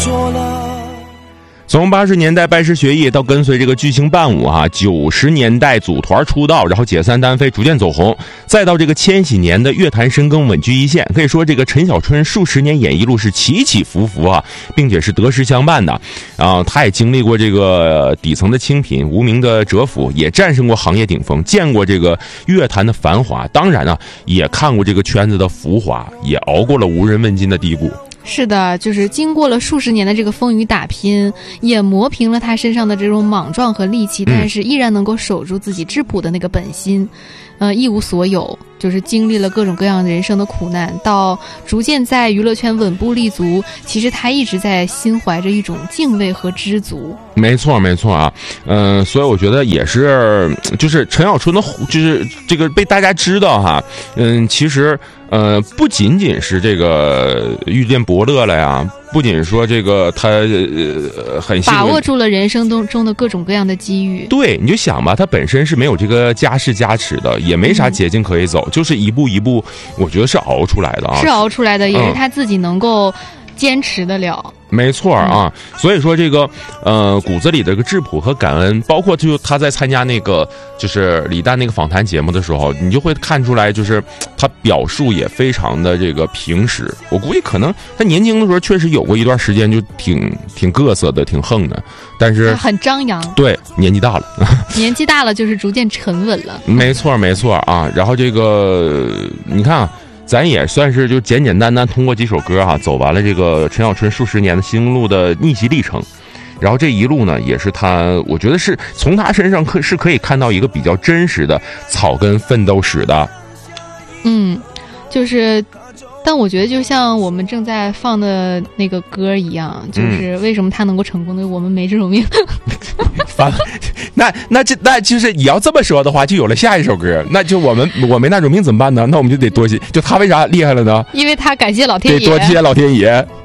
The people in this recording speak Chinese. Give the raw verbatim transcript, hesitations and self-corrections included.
说了。 从八十年代拜师学艺到跟随这个巨星伴舞啊，九十年代组团出道，然后解散单飞，逐渐走红，再到这个千禧年的乐坛深耕稳居一线，可以说这个陈小春数十年演艺路是起起伏伏啊，并且是得失相伴的啊。他也经历过这个底层的清贫、无名的蛰伏，也战胜过行业顶峰，见过这个乐坛的繁华，当然呢，也看过这个圈子的浮华，也熬过了无人问津的低谷。 是的，就是经过了数十年的这个风雨打拼，也磨平了他身上的这种莽撞和戾气，但是依然能够守住自己质朴的那个本心，呃，一无所有，就是经历了各种各样人生的苦难，到逐渐在娱乐圈稳步立足，其实他一直在心怀着一种敬畏和知足。 没错没错啊，嗯、呃，所以我觉得也是，就是陈小春的，就是这个被大家知道哈，嗯，其实呃不仅仅是这个遇见伯乐了呀，不仅说这个他呃很幸运把握住了人生中中的各种各样的机遇。 对，你就想吧，他本身是没有这个家世加持的，也没啥捷径可以走，嗯、就是一步一步，我觉得是熬出来的啊， 是熬出来的，也是他自己能够坚持得了。 嗯没错啊，所以说这个呃骨子里的这个质朴和感恩，包括就他在参加那个就是李诞那个访谈节目的时候，你就会看出来，就是他表述也非常的这个平实。我估计可能他年轻的时候确实有过一段时间就挺挺各色的，挺横的，但是很张扬。 对，年纪大了， 年纪大了就是逐渐沉稳了。 没错没错啊，然后这个你看啊。咱也算是就简简单单通过几首歌哈、啊，走完了这个陈小春数十年的心路的逆袭历程，然后这一路呢，也是他，我觉得是从他身上可是可以看到一个比较真实的草根奋斗史的。 嗯，就是，但我觉得就像我们正在放的那个歌一样，就是为什么他能够成功的，我们没这种命。 完了，那那这那就是你要这么说的话，就有了下一首歌，那就我们我没那种命怎么办呢？那我们就得多谢，就他为啥厉害了呢？ 因为他感谢老天爷， 得多谢老天爷。